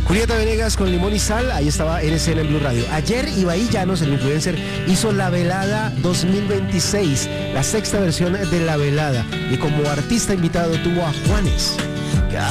Julieta Venegas con Limón y Sal, ahí estaba NCN en Blue Radio. Ayer Ibai Llanos, el influencer, hizo La Velada 2026, la sexta versión de La Velada. Y como artista invitado tuvo a Juanes.